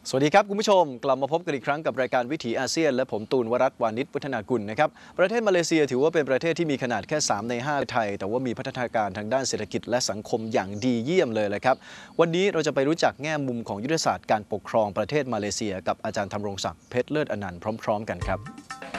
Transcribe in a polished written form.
สวัสดีครับคุณผู้ชมกลับมาพบกันอีกครั้งกับรายการวิถีอาเซียนและผมตูนวรัตน์วานิชวัฒนากุลนะครับประเทศมาเลเซียถือว่าเป็นประเทศที่มีขนาดแค่3ใน5ไทยแต่ว่ามีพัฒนาการทางด้านเศรษฐกิจและสังคมอย่างดีเยี่ยมเลยละครับวันนี้เราจะไปรู้จักแง่มุมของยุทธศาสตร์การปกครองประเทศมาเลเซียกับอาจารย์ธำรงศักดิ์เพชรเลิศอนันต์พร้อมๆกันครับ